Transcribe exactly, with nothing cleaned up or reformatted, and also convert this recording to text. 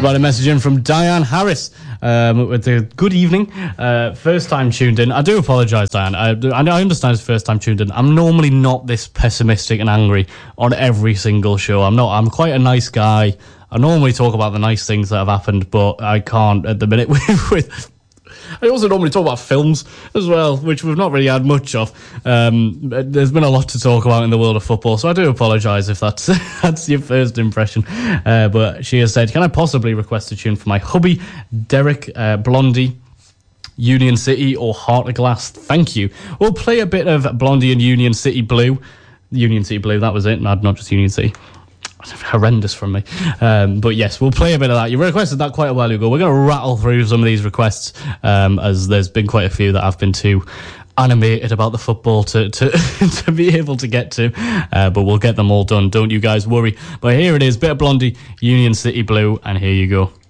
Got a message in from Diane Harris um, with a good evening. Uh, first time tuned in. I do apologise, Diane. I, I understand it's first time tuned in. I'm normally not this pessimistic and angry on every single show. I'm not. I'm quite a nice guy. I normally talk about the nice things that have happened, but I can't at the minute with... with I also normally talk about films as well, which we've not really had much of. Um, there's been a lot to talk about in the world of football, so I do apologise if that's that's your first impression. Uh, but she has said, can I possibly request a tune for my hubby, Derek uh, Blondie, Union City or Heart of Glass? Thank you. We'll play a bit of Blondie and Union City Blue. Union City Blue, that was it, not just Union City. Horrendous from me. Um, but yes, we'll play a bit of that. You requested that quite a while ago. We're going to rattle through some of these requests, um, as there's been quite a few that I've been too animated about the football to to, to be able to get to. Uh, but we'll get them all done. Don't you guys worry. But here it is, bit of Blondie, Union City Blue, and here you go.